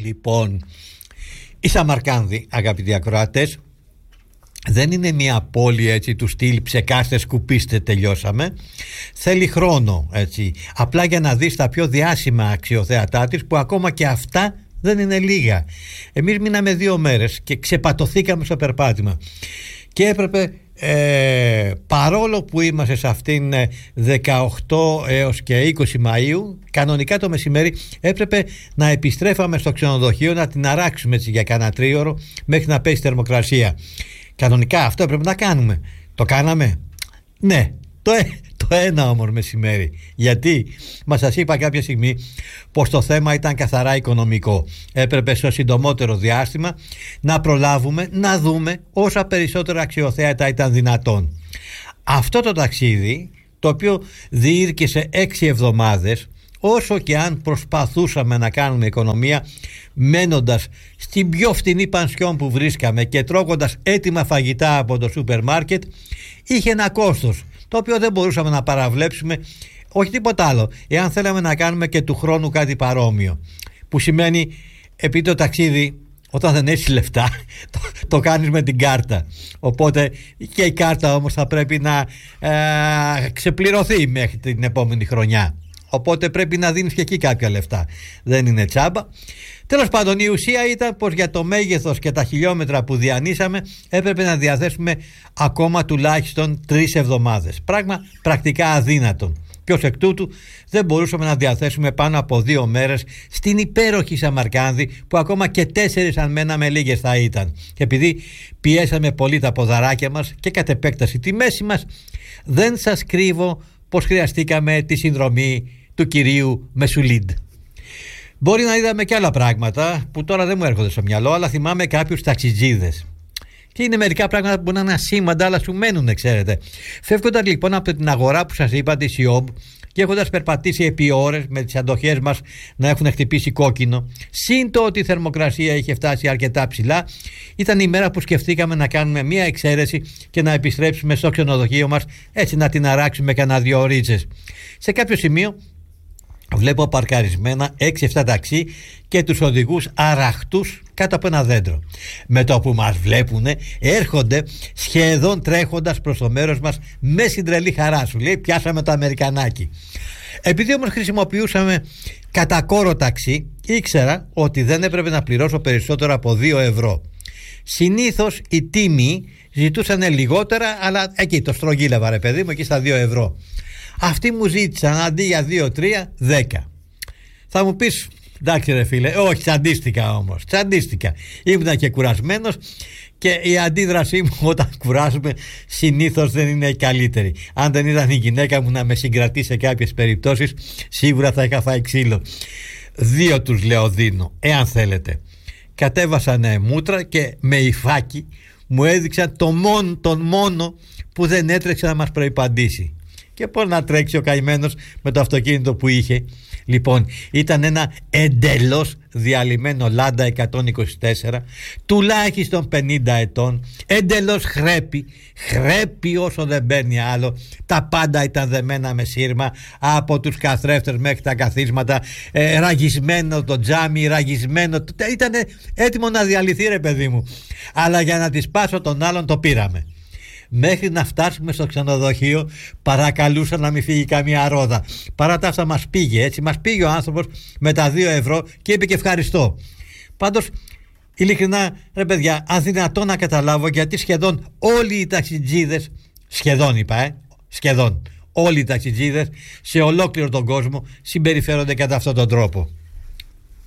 Λοιπόν, η Σαμαρκάνδη, αγαπητοί ακροατές, δεν είναι μια πόλη έτσι του στυλ ψεκάστε, σκουπίστε, τελειώσαμε. Θέλει χρόνο έτσι, απλά για να δεις τα πιο διάσημα αξιοθέατά της, που ακόμα και αυτά δεν είναι λίγα. Εμείς μείναμε 2 μέρες και ξεπατωθήκαμε στο περπάτημα και έπρεπε παρόλο που είμαστε σε αυτήν 18 έως και 20 Μαΐου, κανονικά το μεσημέρι έπρεπε να επιστρέφαμε στο ξενοδοχείο, να την αράξουμε έτσι για κανένα 3ωρο μέχρι να πέσει θερμοκρασία. Κανονικά αυτό έπρεπε να κάνουμε. Το κάναμε? Ναι, το ένα όμως μεσημέρι. Γιατί? Μα σας είπα κάποια στιγμή πως το θέμα ήταν καθαρά οικονομικό. Έπρεπε στο συντομότερο διάστημα να προλάβουμε να δούμε όσα περισσότερα αξιοθέατα ήταν δυνατόν. Αυτό το ταξίδι, το οποίο διήρκησε 6 εβδομάδες, όσο και αν προσπαθούσαμε να κάνουμε οικονομία μένοντας στην πιο φτηνή πανσιόν που βρίσκαμε και τρώγοντας έτοιμα φαγητά από το σούπερ μάρκετ, είχε ένα κόστος το οποίο δεν μπορούσαμε να παραβλέψουμε, όχι τίποτα άλλο, εάν θέλαμε να κάνουμε και του χρόνου κάτι παρόμοιο, που σημαίνει, επειδή το ταξίδι όταν δεν έχεις λεφτά το κάνεις με την κάρτα, οπότε και η κάρτα όμως θα πρέπει να ξεπληρωθεί μέχρι την επόμενη χρονιά, οπότε πρέπει να δίνεις και εκεί κάποια λεφτά, δεν είναι τσάμπα. Τέλος πάντων, η ουσία ήταν πως για το μέγεθος και τα χιλιόμετρα που διανύσαμε έπρεπε να διαθέσουμε ακόμα τουλάχιστον 3 εβδομάδες, πράγμα πρακτικά αδύνατον, και ως εκ τούτου δεν μπορούσαμε να διαθέσουμε πάνω από 2 μέρες στην υπέροχη Σαμαρκάνδη, που ακόμα και 4 αν μέναμε λίγες θα ήταν, και επειδή πιέσαμε πολύ τα ποδαράκια μας και κατ' επέκταση τη μέση μας, δεν σας κρύβω πως χρειαστήκαμε τη συνδρομή του κυρίου Μεσουλίντ. Μπορεί να είδαμε και άλλα πράγματα που τώρα δεν μου έρχονται στο μυαλό, αλλά θυμάμαι κάποιους ταξιτζίδες. Και είναι μερικά πράγματα που μπορεί να είναι ασήμαντα, αλλά σου μένουν, ξέρετε. Φεύγοντας λοιπόν από την αγορά που σας είπα, τη Σιόμπ, και έχοντας περπατήσει επί ώρες με τις αντοχές μας να έχουν χτυπήσει κόκκινο, συν το ότι η θερμοκρασία είχε φτάσει αρκετά ψηλά, ήταν η μέρα που σκεφτήκαμε να κάνουμε μία εξαίρεση και να επιστρέψουμε στο ξενοδοχείο μας, έτσι να την αράξουμε κανένα 2 ωρίτσες. Σε κάποιο σημείο βλέπω παρκαρισμένα 6-7 ταξί και τους οδηγούς αραχτούς κάτω από ένα δέντρο. Με το που μας βλέπουνε έρχονται σχεδόν τρέχοντας προς το μέρος μας με συντρελή χαρά. Σου λέει πιάσαμε το Αμερικανάκι. Επειδή όμως χρησιμοποιούσαμε κατά κόρο ταξί, ήξερα ότι δεν έπρεπε να πληρώσω περισσότερο από 2 ευρώ. Συνήθως οι τίμοι ζητούσαν λιγότερα, αλλά εκεί το στρογγύλευα ρε παιδί μου, εκεί στα 2 ευρώ. Αυτοί μου ζήτησαν αντί για 2-3, 10. Θα μου πεις, εντάξει ρε φίλε, όχι, τσαντίστηκα όμως. Τσαντίστηκα. Ήμουν και κουρασμένος και η αντίδρασή μου όταν κουράζουμε συνήθως δεν είναι η καλύτερη. Αν δεν ήταν η γυναίκα μου να με συγκρατεί σε κάποιες περιπτώσεις, σίγουρα θα είχα φάει ξύλο. 2 τους λέω δίνω, εάν θέλετε. Κατέβασαν μούτρα και με υφάκι μου έδειξαν τον μόνο που δεν έτρεξε να μας προϋπαντήσει. Και πώς να τρέξει ο καημένος με το αυτοκίνητο που είχε? Λοιπόν, ήταν ένα εντελώς διαλυμένο Λάντα 124, τουλάχιστον 50 ετών, εντελώς χρέπη όσο δεν παίρνει άλλο. Τα πάντα ήταν δεμένα με σύρμα, από τους καθρέφτες μέχρι τα καθίσματα, ραγισμένο το τζάμι, ραγισμένο, ήταν έτοιμο να διαλυθεί ρε παιδί μου, αλλά για να τη σπάσω τον άλλον το πήραμε. Μέχρι να φτάσουμε στο ξενοδοχείο παρακαλούσα να μην φύγει καμία ρόδα. Παρά τα αυτά μας πήγε, έτσι, μας πήγε ο άνθρωπος με τα 2 ευρώ και είπε και ευχαριστώ. Πάντως ειλικρινά ρε παιδιά, αδυνατό να καταλάβω γιατί σχεδόν όλοι οι ταξιτζίδες, σχεδόν όλοι οι ταξιτζίδες σε ολόκληρο τον κόσμο συμπεριφέρονται κατά αυτόν τον τρόπο.